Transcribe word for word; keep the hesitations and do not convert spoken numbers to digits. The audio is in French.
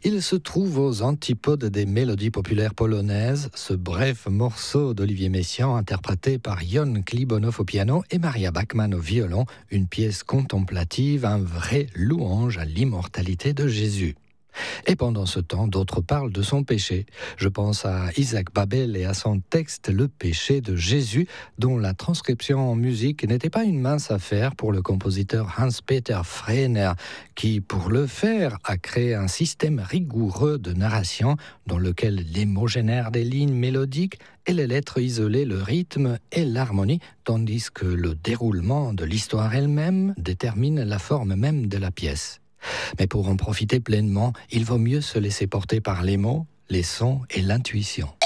Il se trouve aux antipodes des mélodies populaires polonaises, ce bref morceau d'Olivier Messiaen interprété par Jon Klibanow au piano et Maria Bachmann au violon, une pièce contemplative, un vrai louange à l'immortalité de Jésus. Et pendant ce temps, d'autres parlent de son péché. Je pense à Isaac Babel et à son texte « Le péché de Jésus », dont la transcription en musique n'était pas une mince affaire pour le compositeur Hans-Peter Frehner, qui, pour le faire, a créé un système rigoureux de narration dans lequel les mots génèrent des lignes mélodiques et les lettres isolées le rythme et l'harmonie, tandis que le déroulement de l'histoire elle-même détermine la forme même de la pièce. Mais pour en profiter pleinement, il vaut mieux se laisser porter par les mots, les sons et l'intuition.